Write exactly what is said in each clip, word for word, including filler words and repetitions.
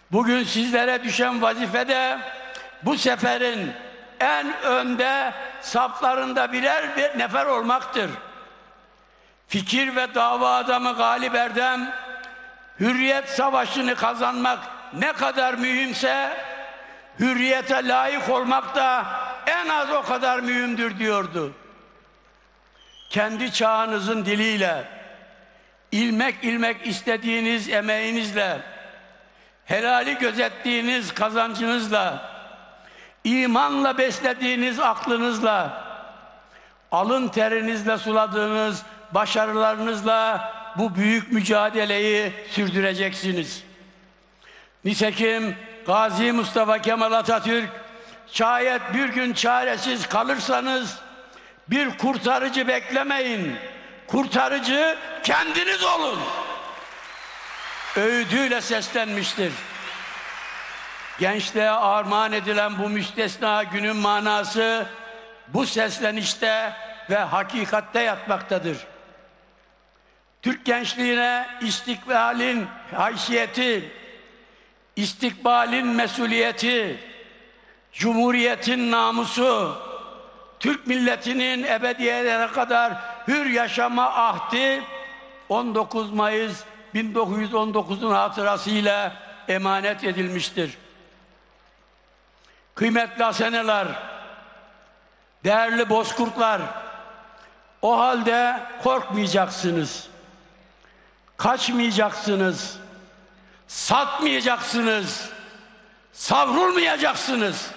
Bugün sizlere düşen vazifede bu seferin en önde saflarında birer bir nefer olmaktır. Fikir ve dava adamı Galip Erdem, hürriyet savaşını kazanmak ne kadar mühimse, hürriyete layık olmak da en az o kadar mühimdir diyordu. Kendi çağınızın diliyle, ilmek ilmek istediğiniz emeğinizle, helali gözettiğiniz kazancınızla, imanla beslediğiniz aklınızla, alın terinizle suladığınız başarılarınızla bu büyük mücadeleyi sürdüreceksiniz. Nitekim Gazi Mustafa Kemal Atatürk, şayet bir gün çaresiz kalırsanız bir kurtarıcı beklemeyin, kurtarıcı kendiniz olun öğüdüyle seslenmiştir. Gençliğe armağan edilen bu müstesna günün manası bu seslenişte ve hakikatte yatmaktadır. Türk gençliğine istikbalin haysiyeti, istikbalin mesuliyeti, cumhuriyetin namusu, Türk milletinin ebediyelere kadar hür yaşama ahdi on dokuz Mayıs bin dokuz yüz on dokuz'un hatırasıyla emanet edilmiştir. Kıymetli haseneler, değerli bozkurtlar, o halde korkmayacaksınız, kaçmayacaksınız, satmayacaksınız, savrulmayacaksınız.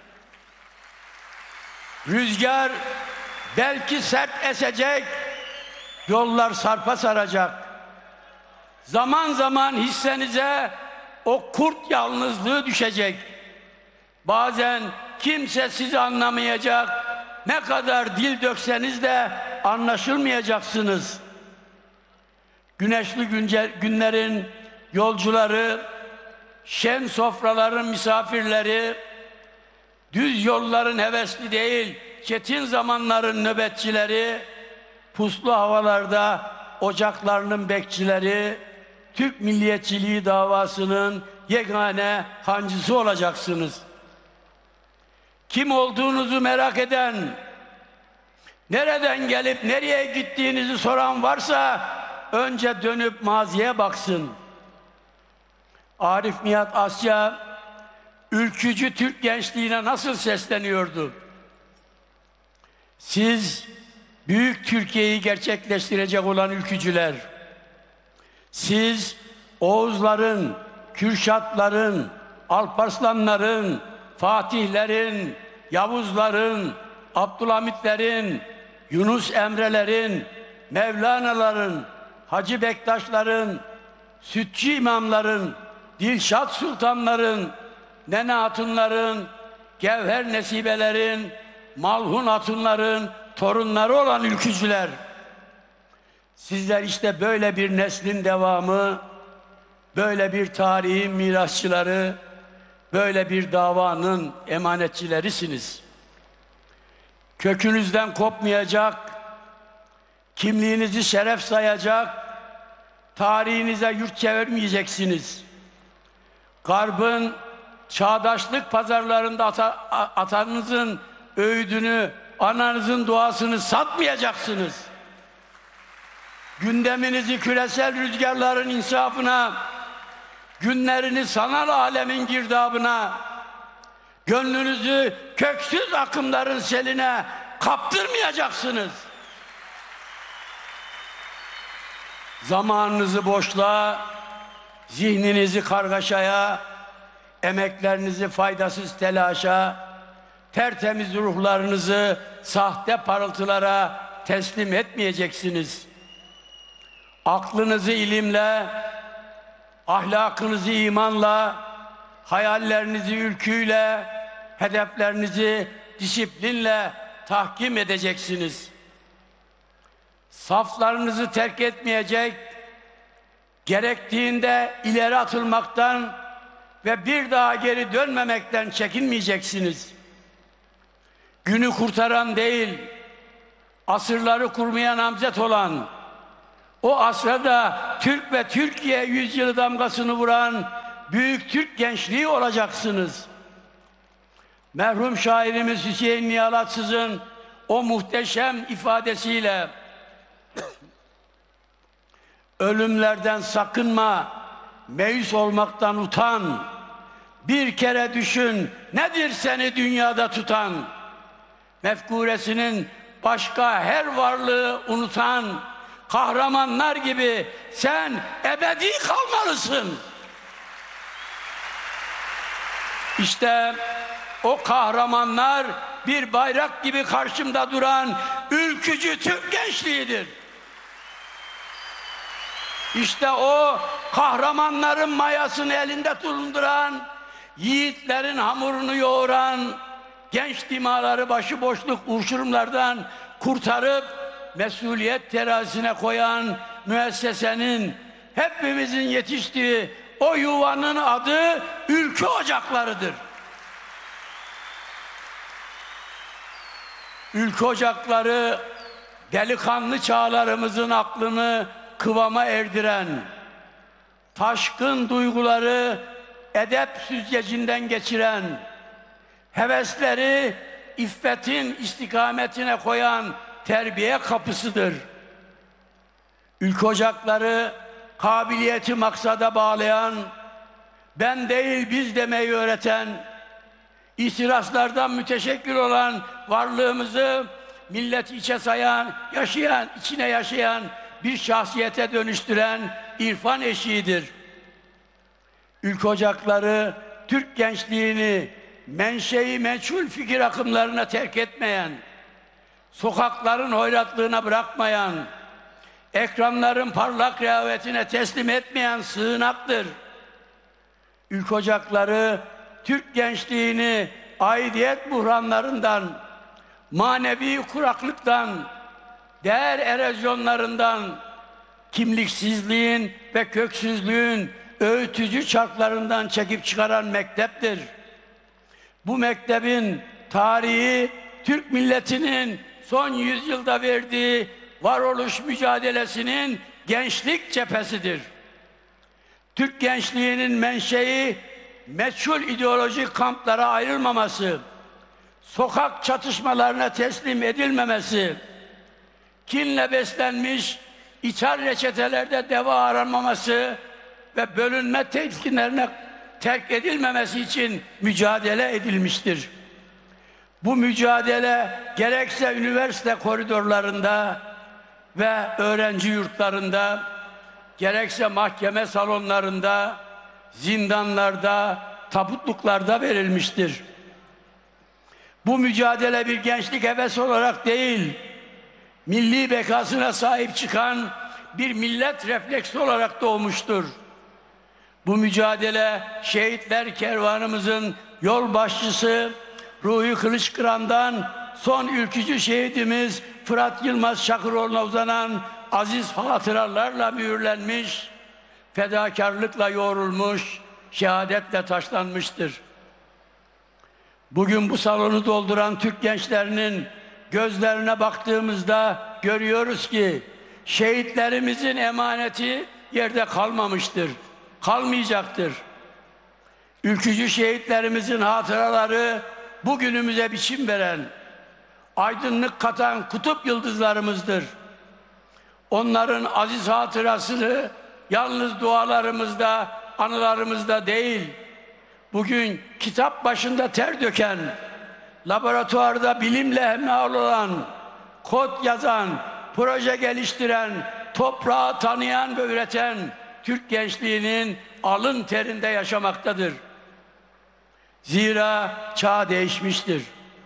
Rüzgar belki sert esecek, yollar sarpa saracak. Zaman zaman hissenize o kurt yalnızlığı düşecek. Bazen kimse sizi anlamayacak, ne kadar dil dökseniz de anlaşılmayacaksınız. Güneşli günlerin yolcuları, şen sofraların misafirleri, düz yolların hevesli değil, çetin zamanların nöbetçileri, puslu havalarda ocaklarının bekçileri, Türk milliyetçiliği davasının yegane hancısı olacaksınız. Kim olduğunuzu merak eden, nereden gelip nereye gittiğinizi soran varsa önce dönüp maziye baksın. Arif Nihat Asya, ülkücü Türk gençliğine nasıl sesleniyordu? Siz büyük Türkiye'yi gerçekleştirecek olan ülkücüler, siz Oğuzların, Kürşatların, Alparslanların, Fatihlerin, Yavuzların, Abdülhamitlerin, Yunus Emre'lerin, Mevlana'ların, Hacı Bektaşların, Sütçü imamların, Dilşat Sultanların, Nene Hatunların, Gevher Nesibelerin, Malhun Hatunların torunları olan ülkücüler. Sizler işte böyle bir neslin devamı, böyle bir tarihin mirasçıları, böyle bir davanın emanetçilerisiniz. Kökünüzden kopmayacak, kimliğinizi şeref sayacak, tarihinize yurt çevirmeyeceksiniz. Garbın çağdaşlık pazarlarında ata, atanızın öğüdünü, ananızın duasını satmayacaksınız. Gündeminizi küresel rüzgarların insafına, günlerini sanal alemin girdabına, gönlünüzü köksüz akımların seline kaptırmayacaksınız. Zamanınızı boşluğa, zihninizi kargaşaya, emeklerinizi faydasız telaşa, tertemiz ruhlarınızı sahte parıltılara teslim etmeyeceksiniz. Aklınızı ilimle, ahlakınızı imanla, hayallerinizi ülküyle, hedeflerinizi disiplinle tahkim edeceksiniz. Saflarınızı terk etmeyecek, gerektiğinde ileri atılmaktan ve bir daha geri dönmemekten çekinmeyeceksiniz. Günü kurtaran değil, asırları kurmaya namzet olan, o asra da Türk ve Türkiye yüzyılı damgasını vuran büyük Türk gençliği olacaksınız. Merhum şairimiz Hüseyin Niyalatsız'ın o muhteşem ifadesiyle ölümlerden sakınma, meyus olmaktan utan, bir kere düşün nedir seni dünyada tutan, mefkuresinin başka her varlığı unutan kahramanlar gibi sen ebedi kalmalısın. İşte o kahramanlar bir bayrak gibi karşımda duran ülkücü Türk gençliğidir. İşte o kahramanların mayasını elinde bulunduran, yiğitlerin hamurunu yoğuran, genç dimaları başıboşluk uçurumlardan kurtarıp mesuliyet terazisine koyan müessesenin, hepimizin yetiştiği o yuvanın adı Ülkü Ocakları'dır. Ülkü Ocakları delikanlı çağlarımızın aklını kıvama erdiren, taşkın duyguları edep süzgecinden geçiren, hevesleri iffetin istikametine koyan terbiye kapısıdır. Ülkü Ocakları kabiliyeti maksada bağlayan, ben değil biz demeyi öğreten, ihtiraslardan müteşekkil olan varlığımızı millet içe sayan, yaşayan, içine yaşayan bir şahsiyete dönüştüren irfan eşiğidir. Ülkü Ocakları Türk gençliğini menşei meçhul fikir akımlarına terk etmeyen, sokakların hoyratlığına bırakmayan, ekranların parlak rehavetine teslim etmeyen sığınaktır. Ülkü Ocakları Türk gençliğini aidiyet buhranlarından, manevi kuraklıktan, değer erozyonlarından, kimliksizliğin ve köksüzlüğün öğütücü çarklarından çekip çıkaran mekteptir. Bu mektebin tarihi Türk milletinin son yüzyılda verdiği varoluş mücadelesinin gençlik cephesidir. Türk gençliğinin menşei meçhul ideolojik kamplara ayrılmaması, sokak çatışmalarına teslim edilmemesi, kinle beslenmiş ithal reçetelerde deva aranmaması ve bölünme telkinlerine terk edilmemesi için mücadele edilmiştir. Bu mücadele gerekse üniversite koridorlarında ve öğrenci yurtlarında, gerekse mahkeme salonlarında, zindanlarda, tabutluklarda verilmiştir. Bu mücadele bir gençlik hevesi olarak değil, milli bekasına sahip çıkan bir millet refleksi olarak doğmuştur. Bu mücadele şehitler kervanımızın yol başçısı Ruhi Kılıçkıran'dan son ülkücü şehidimiz Fırat Yılmaz Çakıroğlu'na uzanan aziz hatıralarla mühürlenmiş, fedakarlıkla yoğrulmuş, şehadetle taşlanmıştır. Bugün bu salonu dolduran Türk gençlerinin gözlerine baktığımızda görüyoruz ki şehitlerimizin emaneti yerde kalmamıştır, kalmayacaktır. Ülkücü şehitlerimizin hatıraları bugünümüze biçim veren, aydınlık katan kutup yıldızlarımızdır. Onların aziz hatırasını yalnız dualarımızda, anılarımızda değil, bugün kitap başında ter döken, laboratuvarda bilimle hemhal olan, kod yazan, proje geliştiren, toprağı tanıyan ve üreten Türk gençliğinin alın terinde yaşamaktadır. Zira çağ değişmiştir.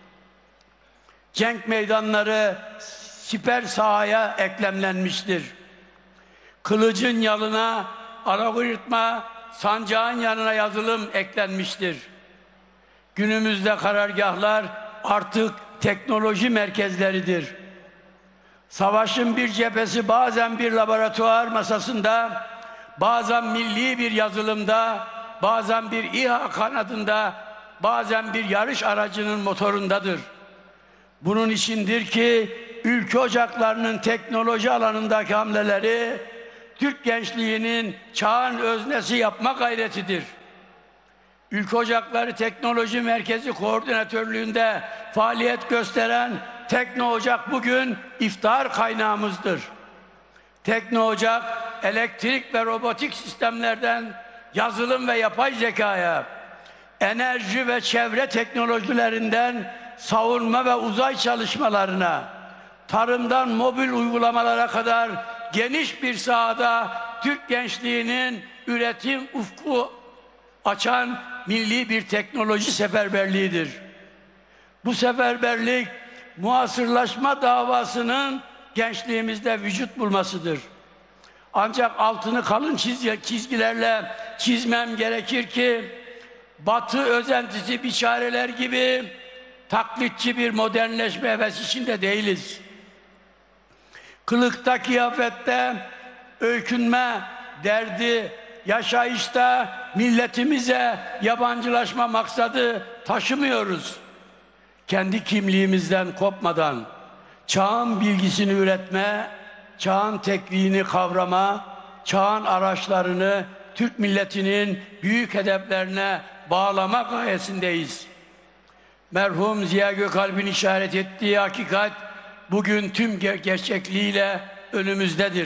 Cenk meydanları siper sahaya eklemlenmiştir. Kılıcın yanına algoritma, sancağın yanına yazılım eklenmiştir. Günümüzde karargahlar artık teknoloji merkezleridir. Savaşın bir cephesi bazen bir laboratuvar masasında, bazen milli bir yazılımda, bazen bir İHA kanadında, bazen bir yarış aracının motorundadır. Bunun içindir ki Ülkü Ocakları'nın teknoloji alanındaki hamleleri Türk gençliğinin çağın öznesi yapma gayretidir. Ülke Ocakları Teknoloji Merkezi Koordinatörlüğünde faaliyet gösteren Tekno Ocak bugün iftar kaynağımızdır. Tekno Ocak, elektrik ve robotik sistemlerden yazılım ve yapay zekaya, enerji ve çevre teknolojilerinden savunma ve uzay çalışmalarına, tarımdan mobil uygulamalara kadar geniş bir sahada Türk gençliğinin üretim ufku açan milli bir teknoloji seferberliğidir. Bu seferberlik muasırlaşma davasının gençliğimizde vücut bulmasıdır. Ancak altını kalın çizgilerle çizmem gerekir ki Batı özentisi biçareler gibi taklitçi bir modernleşme hevesi içinde değiliz. Kılıkta, kıyafette, öykünme derdi, yaşayışta milletimize yabancılaşma maksadı taşımıyoruz. Kendi kimliğimizden kopmadan çağın bilgisini üretme, çağın tekniğini kavrama, çağın araçlarını Türk milletinin büyük hedeflerine bağlama gayesindeyiz. Merhum Ziya Gökalp'in işaret ettiği hakikat bugün tüm gerçekliğiyle önümüzdedir.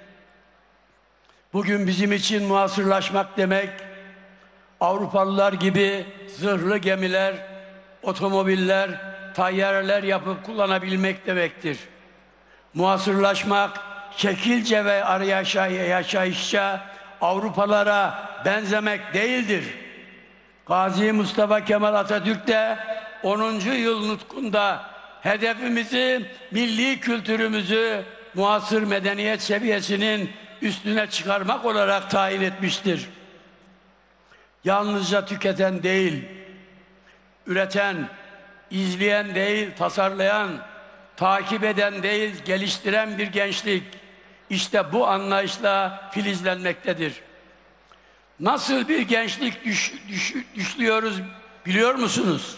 Bugün bizim için muasırlaşmak demek, Avrupalılar gibi zırhlı gemiler, otomobiller, tayyareler yapıp kullanabilmek demektir. Muasırlaşmak, şekilce ve arayışa, yaşayışça Avrupalara benzemek değildir. Gazi Mustafa Kemal Atatürk de onuncu yıl nutkunda hedefimizi, milli kültürümüzü muasır medeniyet seviyesinin üstüne çıkarmak olarak tayin etmiştir. Yalnızca tüketen değil, üreten, izleyen değil, tasarlayan, takip eden değil, geliştiren bir gençlik, işte bu anlayışla filizlenmektedir. Nasıl bir gençlik düş, düş, düşlüyoruz biliyor musunuz?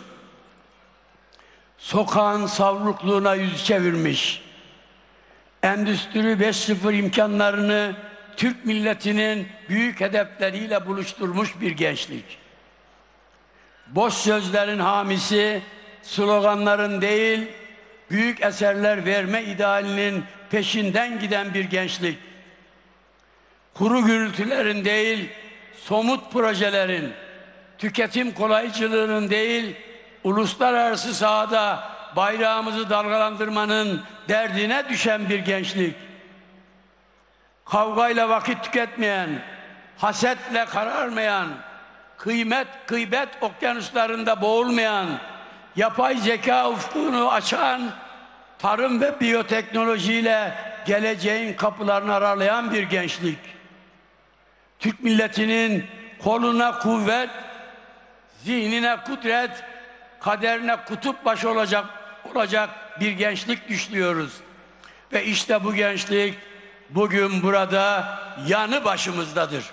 Sokağın savrukluğuna yüz çevirmiş, Endüstri beş nokta sıfır imkanlarını Türk milletinin büyük hedefleriyle buluşturmuş bir gençlik. Boş sözlerin hamisi, sloganların değil, büyük eserler verme idealinin peşinden giden bir gençlik. Kuru gürültülerin değil, somut projelerin, tüketim kolaycılığının değil, uluslararası sahada bayrağımızı dalgalandırmanın derdine düşen bir gençlik. Kavgayla vakit tüketmeyen, hasetle kararmayan, kıymet, gıybet okyanuslarında boğulmayan, yapay zeka ufkunu açan, tarım ve biyoteknolojiyle geleceğin kapılarını aralayan bir gençlik. Türk milletinin koluna kuvvet, zihnine kudret, kaderine kutup başı olacak, olacak bir gençlik düşlüyoruz. Ve işte bu gençlik bugün burada yanı başımızdadır.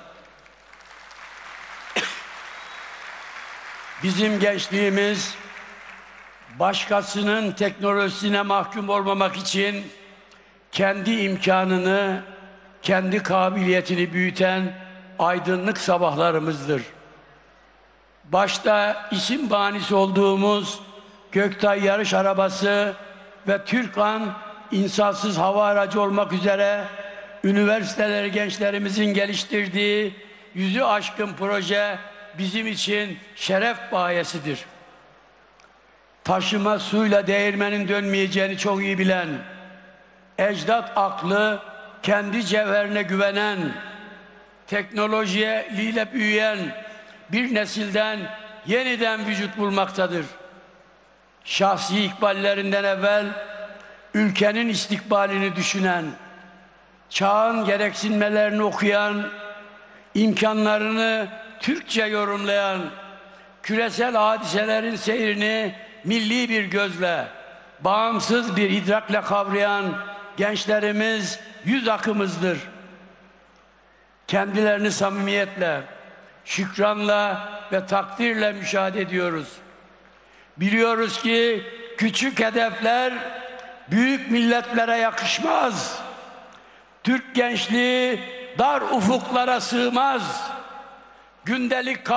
Bizim gençliğimiz başkasının teknolojisine mahkum olmamak için kendi imkanını, kendi kabiliyetini büyüten aydınlık sabahlarımızdır. Başta isim banisi olduğumuz Göktay yarış arabası ve Türkan insansız hava aracı olmak üzere üniversiteleri gençlerimizin geliştirdiği yüzü aşkın proje bizim için şeref bayesidir. Taşıma suyla değirmenin dönmeyeceğini çok iyi bilen, ecdat aklı, kendi cevherine güvenen, teknolojiyle büyüyen bir nesilden yeniden vücut bulmaktadır. Şahsi ikballerinden evvel ülkenin istikbalini düşünen, çağın gereksinmelerini okuyan, imkanlarını Türkçe yorumlayan, küresel hadiselerin seyrini milli bir gözle, bağımsız bir idrakle kavrayan gençlerimiz yüz akımızdır. Kendilerini samimiyetle, şükranla ve takdirle müşahede ediyoruz. Biliyoruz ki küçük hedefler büyük milletlere yakışmaz. Türk gençliği dar ufuklara sığmaz. Gündelik